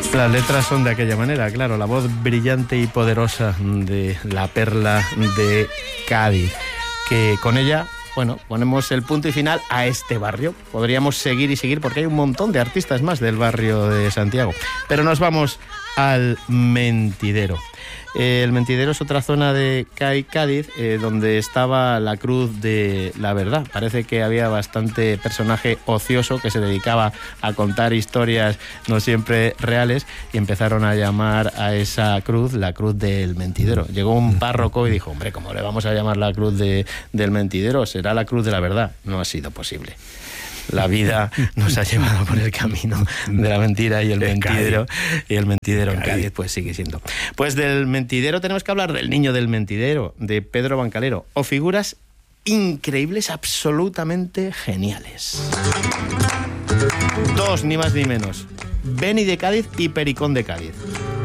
Las letras son de aquella manera, claro, la voz brillante y poderosa de la perla de Cádiz, que con ella, bueno, ponemos el punto y final a este barrio. Podríamos seguir y seguir porque hay un montón de artistas más del barrio de Santiago, pero nos vamos al Mentidero. El Mentidero es otra zona de Cádiz donde estaba la Cruz de la Verdad. Parece que había bastante personaje ocioso que se dedicaba a contar historias no siempre reales y empezaron a llamar a esa cruz la Cruz del Mentidero. Llegó un párroco y dijo, hombre, ¿cómo le vamos a llamar la Cruz del Mentidero? Será la Cruz de la Verdad. No ha sido posible. La vida nos ha llevado por el camino de la mentira y el mentidero. Y el mentidero en Cádiz pues sigue siendo. Pues del mentidero tenemos que hablar del niño del mentidero, de Pedro Bancalero, o figuras increíbles, absolutamente geniales. Dos, ni más ni menos. Beni de Cádiz y Pericón de Cádiz.